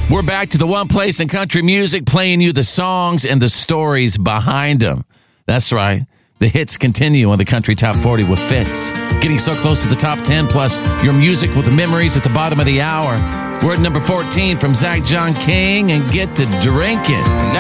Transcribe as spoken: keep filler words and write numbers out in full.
We're back to the one place in country music, playing you the songs and the stories behind them. That's right. The hits continue on the Country Top forty with Fitz. Getting so close to the top ten, plus your music with the memories at the bottom of the hour. We're at number fourteen from Zach John King, and Get to Drinking.